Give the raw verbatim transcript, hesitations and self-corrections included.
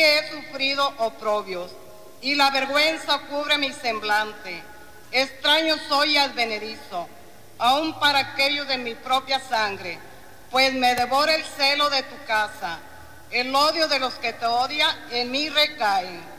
he sufrido oprobios, y la vergüenza cubre mi semblante. Extraño soy y advenedizo, aun para aquellos de mi propia sangre, pues me devora el celo de tu casa. El odio de los que te odian en mí recae.